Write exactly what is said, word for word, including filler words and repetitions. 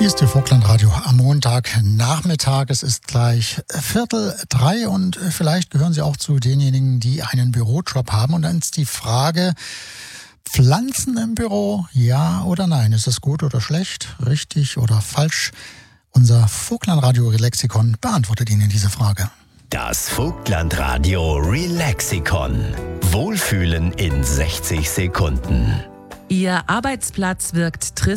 Ist Ihr Vogtlandradio am Montagnachmittag. Es ist gleich Viertel drei und vielleicht gehören Sie auch zu denjenigen, die einen Bürojob haben. Und dann ist die Frage, Pflanzen im Büro, ja oder nein? Ist es gut oder schlecht, richtig oder falsch? Unser Vogtlandradio Relaxikon beantwortet Ihnen diese Frage. Das Vogtlandradio Relaxikon. Wohlfühlen in sechzig Sekunden. Ihr Arbeitsplatz wirkt trist.